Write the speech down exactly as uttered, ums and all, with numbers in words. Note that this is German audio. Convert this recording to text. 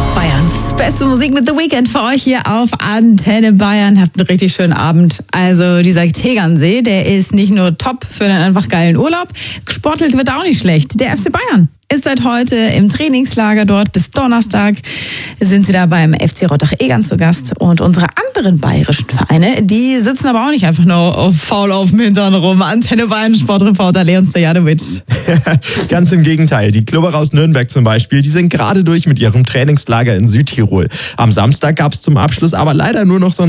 Bayerns beste Musik mit The Weeknd für euch hier auf Antenne Bayern. Habt einen richtig schönen Abend. Also dieser Tegernsee, der ist nicht nur top für einen einfach geilen Urlaub, gesportelt wird auch nicht schlecht. Der F C Bayern ist seit heute im Trainingslager dort. Bis Donnerstag sind sie da beim F C Rottach-Egern zu Gast. Und unsere anderen bayerischen Vereine, die sitzen aber auch nicht einfach nur auf, faul auf dem Hintern rum. Antenne Bayern Sportreporter Leon Stojanovic. Ganz im Gegenteil. Die Klubber aus Nürnberg zum Beispiel, die sind gerade durch mit ihrem Trainingslager in Südtirol. Am Samstag gab es zum Abschluss aber leider nur noch so ein